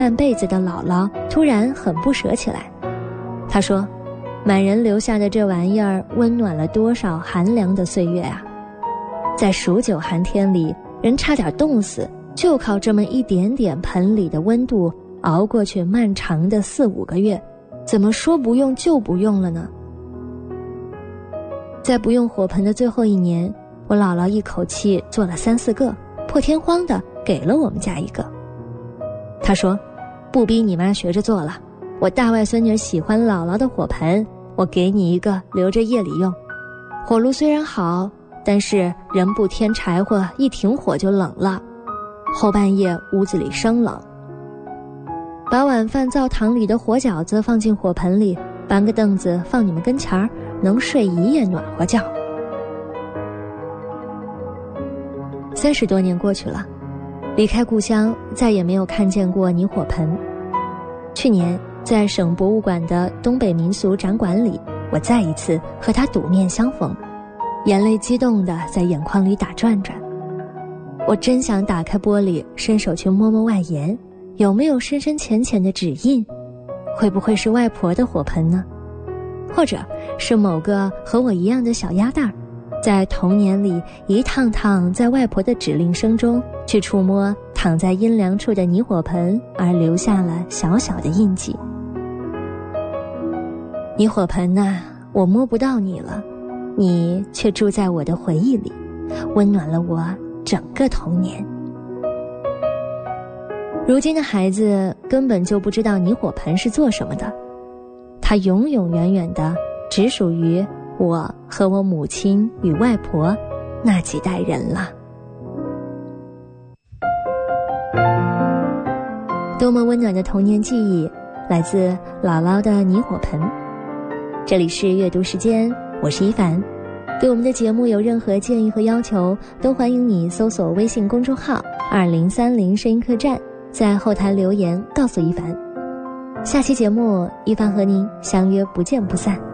半辈子的姥姥突然很不舍起来。她说，满人留下的这玩意儿温暖了多少寒凉的岁月啊！在数九寒天里，人差点冻死，就靠这么一点点盆里的温度熬过去漫长的4、5个月，怎么说不用就不用了呢？在不用火盆的最后1年，我姥姥一口气做了3、4个，破天荒的给了我们家一个。她说，不逼你妈学着做了，我大外孙女喜欢姥姥的火盆，我给你一个留着夜里用。火炉虽然好，但是人不添柴火，一停火就冷了，后半夜屋子里生冷。把晚饭灶堂里的火饺子放进火盆里，搬个凳子放你们跟前儿，能睡一夜暖和觉。30多年过去了，离开故乡，再也没有看见过泥火盆。去年在省博物馆的东北民俗展馆里，我再一次和他睹面相逢，眼泪激动地在眼眶里打转转。我真想打开玻璃，伸手去摸摸外沿，有没有深深浅浅的指印？会不会是外婆的火盆呢？或者是某个和我一样的小鸭蛋儿，在童年里一趟趟在外婆的指令声中去触摸躺在阴凉处的泥火盆，而留下了小小的印记。泥火盆啊，我摸不到你了，你却住在我的回忆里，温暖了我整个童年。如今的孩子根本就不知道泥火盆是做什么的，它永永远远的只属于我和我母亲与外婆那几代人了。多么温暖的童年记忆，来自姥姥的泥火盆。这里是阅读时间，我是一凡。对我们的节目有任何建议和要求，都欢迎你搜索微信公众号2030声音客栈，在后台留言告诉一凡。下期节目，一凡和您相约不见不散。